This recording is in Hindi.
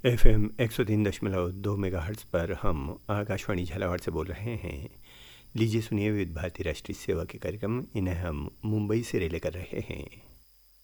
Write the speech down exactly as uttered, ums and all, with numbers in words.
एफ एम एक सौ तीन दशमलव दो मेगा हर्ट्ज़ पर हम आकाशवाणी झालावाड़ से बोल रहे हैं। लीजिए सुनिए विविध भारती राष्ट्रीय सेवा के कार्यक्रम, इन्हें हम मुंबई से रिले कर रहे हैं।